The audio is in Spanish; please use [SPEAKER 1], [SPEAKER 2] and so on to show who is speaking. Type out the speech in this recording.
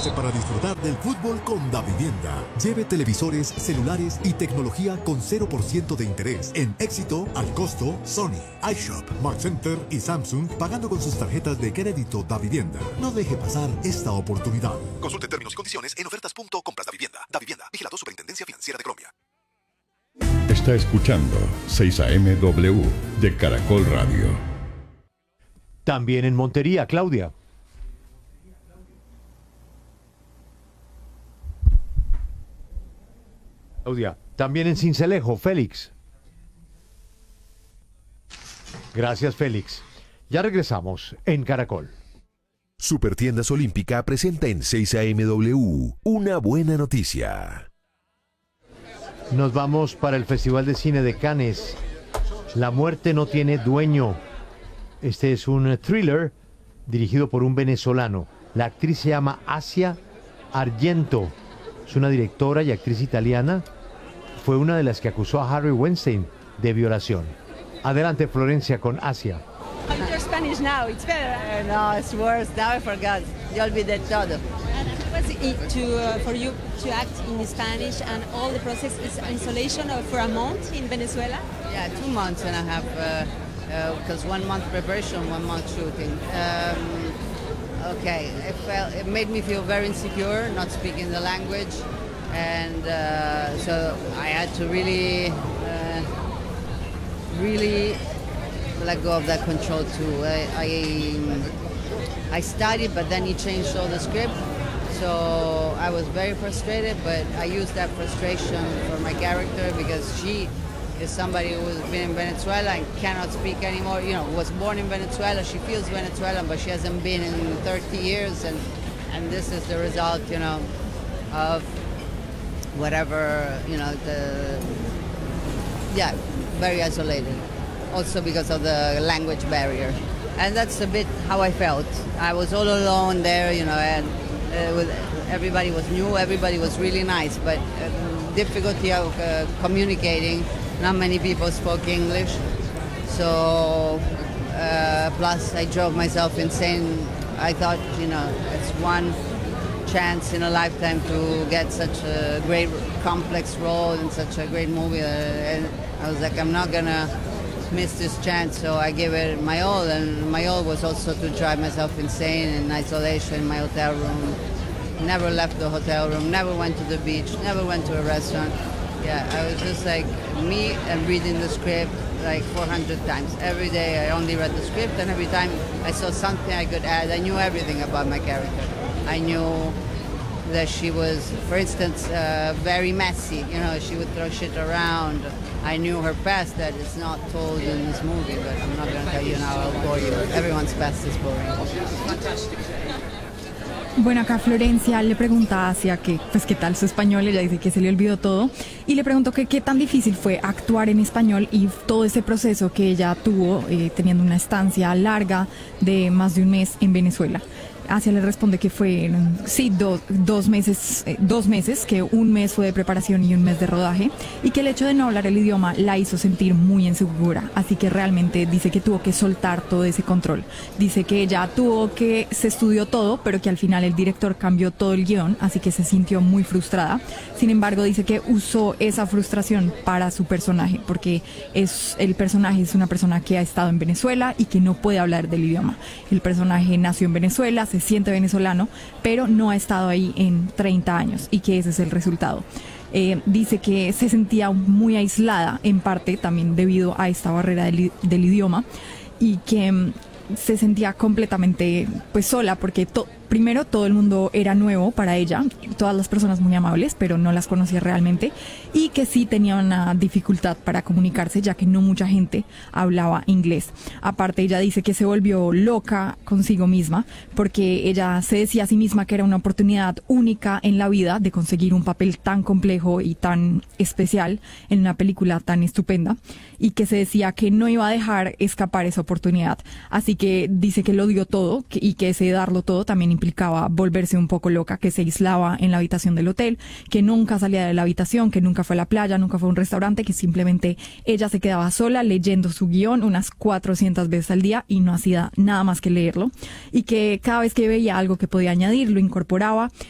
[SPEAKER 1] Prepárese para disfrutar del fútbol con Davivienda. Lleve televisores, celulares y tecnología con 0% de interés en Éxito, Al Costo, Sony, iShop, Mark Center y Samsung, pagando con sus tarjetas de crédito Davivienda. No deje pasar esta oportunidad. Consulte términos y condiciones en ofertas.comprasdavivienda. Davivienda, vigilado Superintendencia Financiera de Colombia.
[SPEAKER 2] Está escuchando 6am de Caracol Radio.
[SPEAKER 3] También en Montería, Claudia. Claudia. También en Sincelejo, Félix. Gracias, Félix. Ya regresamos en Caracol.
[SPEAKER 4] Supertiendas Olímpica presenta en 6amW una buena noticia.
[SPEAKER 3] Nos vamos para el Festival de Cine de Cannes. La muerte no tiene dueño. Este es un thriller dirigido por un venezolano. La actriz se llama Asia Argento. Es una directora y actriz italiana. Fue una de las que acusó a Harvey Weinstein de violación. Adelante, Florencia, con Asia.
[SPEAKER 5] How's your Spanish now? It's better.
[SPEAKER 6] No, it's worse. Now I forgot. Yo olvidé todo.
[SPEAKER 5] Was it for you to act in Spanish, and all the process is isolation for a month in Venezuela?
[SPEAKER 6] Yeah, 2 months and a half, because 1 month preparation, 1 month shooting. Okay, it made me feel very insecure, not speaking the language, and so I had to really let go of that control too. I studied, but then he changed all the script. So I was very frustrated, but I used that frustration for my character because she is somebody who has been in Venezuela and cannot speak anymore. You know, was born in Venezuela, she feels Venezuelan, but she hasn't been in 30 years, and this is the result, you know, of whatever, you know, very isolated. Also because of the language barrier. And that's a bit how I felt. I was all alone there, you know, and everybody was new, everybody was really nice, but difficulty of communicating. Not many people spoke English, so plus I drove myself insane. I thought, you know, it's one chance in a lifetime to get such a great complex role in such a great movie, and I was like, I'm not gonna miss this chance, so I gave it my all, and my all was also to drive myself insane in isolation in my hotel room. Never left the hotel room, never went to the beach, never went to a restaurant. Yeah, I was just like me and reading the script like 400 times. Every day I only read the script, and every time I saw something I could add, I knew everything about my character. I knew that she was, for instance, very messy. You know, she would throw shit around. I knew her past that is not told in this movie, but I'm not going to tell you now, I'll bore you. Everyone's past is boring.
[SPEAKER 7] Bueno, acá Florencia le pregunta hacia qué tal su español. Ella dice que se le olvidó todo y le preguntó que qué tan difícil fue actuar en español y todo ese proceso que ella tuvo teniendo una estancia larga de más de un mes en Venezuela. Asia le responde que fue, sí, dos meses, que 1 mes fue de preparación y 1 mes de rodaje, y que el hecho de no hablar el idioma la hizo sentir muy insegura, así que realmente dice que tuvo que soltar todo ese control. Dice que ella se estudió todo, pero que al final el director cambió todo el guión, así que se sintió muy frustrada. Sin embargo, dice que usó esa frustración para su personaje, porque el personaje es una persona que ha estado en Venezuela y que no puede hablar del idioma. El personaje nació en Venezuela, se siente venezolano, pero no ha estado ahí en 30 años y que ese es el resultado. Dice que se sentía muy aislada, en parte también debido a esta barrera del idioma, y que se sentía completamente sola, porque primero todo el mundo era nuevo para ella, todas las personas muy amables, pero no las conocía realmente, y que sí tenía una dificultad para comunicarse, ya que no mucha gente hablaba inglés. Aparte, ella dice que se volvió loca consigo misma, porque ella se decía a sí misma que era una oportunidad única en la vida de conseguir un papel tan complejo y tan especial en una película tan estupenda, y que se decía que no iba a dejar escapar esa oportunidad. Así que dice que lo dio todo, y que ese darlo todo también implicaba volverse un poco loca, que se aislaba en la habitación del hotel, que nunca salía de la habitación, que nunca fue a la playa, nunca fue a un restaurante, que simplemente ella se quedaba sola leyendo su guión unas 400 veces al día y no hacía nada más que leerlo, y que cada vez que veía algo que podía añadir lo incorporaba,